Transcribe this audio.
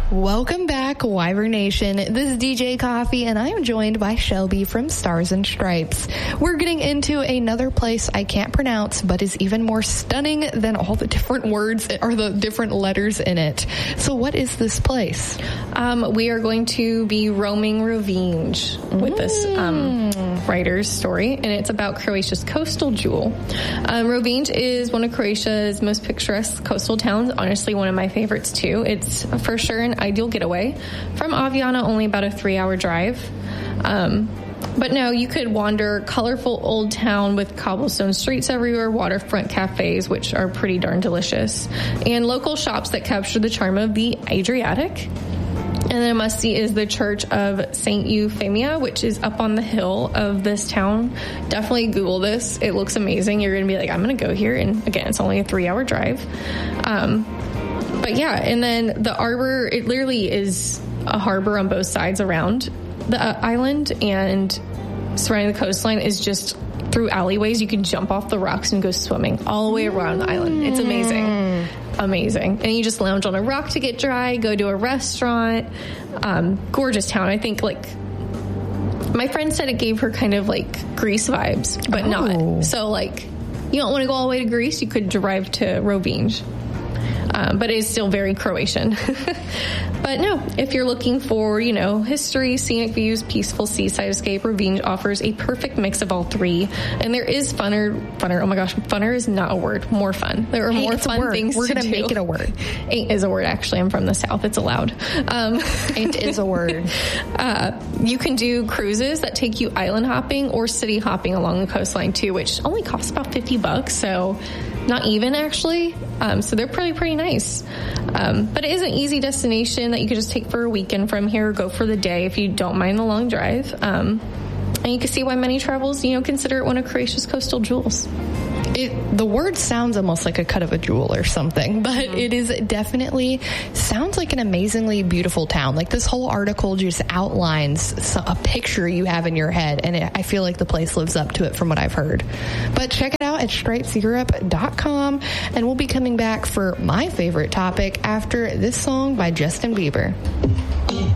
Welcome back, Wyvern Nation. This is DJ Coffee, and I am joined by Shelby from Stars and Stripes. We're getting into another place I can't pronounce, but is even more stunning than all the different words or the different letters in it. So what is this place? We are going to be roaming Rovinj with this writer's story, and it's about Croatia's coastal jewel. Rovinj is one of Croatia's most picturesque coastal towns, honestly one of my favorites too. It's for sure an ideal getaway. From Aviana, only about a 3-hour drive. But no, you could wander colorful old town with cobblestone streets everywhere, waterfront cafes, which are pretty darn delicious, and local shops that capture the charm of the Adriatic. And then a must-see is the Church of St. Euphemia, which is up on the hill of this town. Definitely Google this. It looks amazing. You're going to be like, I'm going to go here. And again, it's only a 3-hour drive. But yeah, and then the arbor, it literally is a harbor on both sides around the island, and surrounding the coastline is just through alleyways. You can jump off the rocks and go swimming all the way around the island. It's amazing. Amazing. And you just lounge on a rock to get dry, go to a restaurant. Gorgeous town. I think, like, my friend said it gave her kind of like Greece vibes, but not. So, like, you don't want to go all the way to Greece, you could drive to Rovinj. But it is still very Croatian. But no, if you're looking for, you know, history, scenic views, peaceful seaside escape, Rovinj offers a perfect mix of all three. And there is funner, oh my gosh, funner is not a word, more fun. There are more fun things to do. We're going to make it a word. Ain't is a word, actually. I'm from the South. It's allowed. Ain't is a word. You can do cruises that take you island hopping or city hopping along the coastline too, which only costs about $50, so not even actually. So they're pretty nice. But it is an easy destination that you could just take for a weekend from here, or go for the day if you don't mind the long drive. And you can see why many travelers, you know, consider it one of Croatia's coastal jewels. The word sounds almost like a cut of a jewel or something, but it is definitely sounds like an amazingly beautiful town. Like, this whole article just outlines a picture you have in your head, and I feel like the place lives up to it from what I've heard. But check it out at stripeseurope.com, and we'll be coming back for my favorite topic after this song by Justin Bieber.